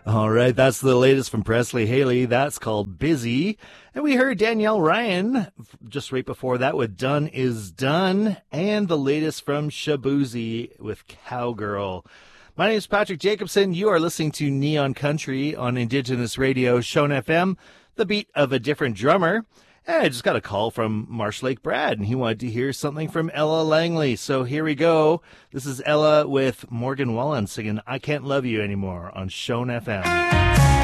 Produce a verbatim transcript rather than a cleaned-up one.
All right, that's the latest from Presley Haley. That's called Busy. And we heard Danielle Ryan just right before that with Done Is Done. And the latest from Shaboozey with Cowgirl. My name is Patrick Jacobson. You are listening to Neon Country on Indigenous Radio, Shone F M, the beat of a different drummer. And I just got a call from Marsh Lake Brad, and he wanted to hear something from Ella Langley. So here we go. This is Ella with Morgan Wallen singing I Can't Love You Anymore on Shone F M.